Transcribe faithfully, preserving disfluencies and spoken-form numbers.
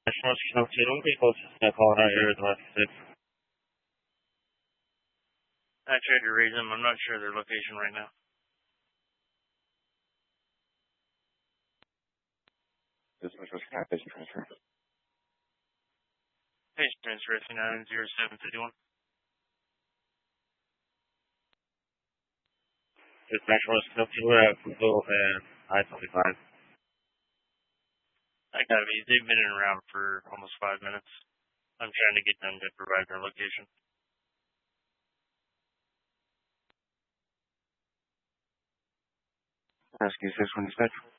National Channel two, closest to calling out here at the last six. I tried to raise them. I'm not sure their location right now. This was for Scott Patient Transfer. Patient Transfer nine zero seven five one. This National Channel two, uh, Google and I twenty-five. I gotta be. They've been in around for almost five minutes. I'm trying to get them to provide their location. Rescue six one dispatch.